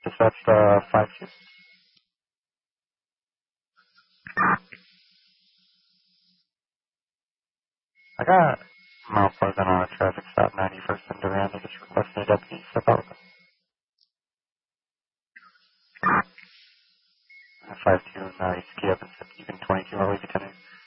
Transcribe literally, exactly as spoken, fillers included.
Dispatch uh, five two. I got Mount Pleasant on a traffic stop, ninety-first and Durand. I just requested a deputy step out. five two, uh, he's key up and keeping twenty-two, I'll leave you ten.